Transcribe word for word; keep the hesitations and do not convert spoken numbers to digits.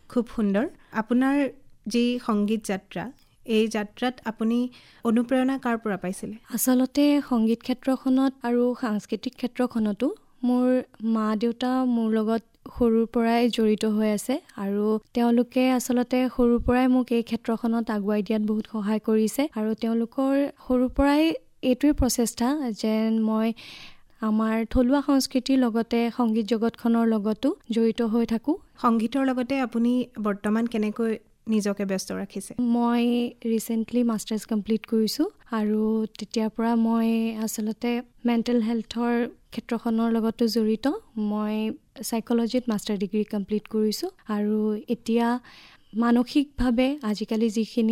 খুব সুন্দৰ। আপোনাৰ যি সংগীত যাত্ৰা, এই যাত্ৰাত আপুনি অনুপ্ৰেৰণা কাৰ পৰা পাইছিলে? আচলতে সংগীত ক্ষেত্ৰখনত আৰু সাংস্কৃতিক ক্ষেত্ৰখনতো মোৰ মা দেউতা মোৰ লগত সৰুৰ পৰাই জড়িত হৈ আছে আৰু তেওঁলোকে আচলতে সৰুৰ পৰাই মোক এই ক্ষেত্ৰখনত আগুৱাই দিয়াত বহুত সহায় কৰিছে আৰু তেওঁলোকৰ সৰুৰ পৰাই এইটোৱে প্ৰচেষ্টা যে মই আমাৰ থলুৱা সংস্কৃতিৰ লগতে সংগীত জগতখনৰ লগতো জড়িত হৈ থাকোঁ। সংগীতৰ লগতে আপুনি বৰ্তমান কেনেকৈ নিজকে ব্যস্ত ৰাখিছে? মই ৰিচেণ্টলি মাষ্টাৰ্ছ কমপ্লিট কৰিছোঁ আৰু তেতিয়াৰ পৰা মই আচলতে মেণ্টেল হেল্থৰ ক্ষেত্ৰখনৰ লগতো জড়িত। মই চাইক'লজিত মাষ্টাৰ ডিগ্ৰী কমপ্লিট কৰিছোঁ আৰু এতিয়া মানসিকভাৱে আজিকালি যিখিনি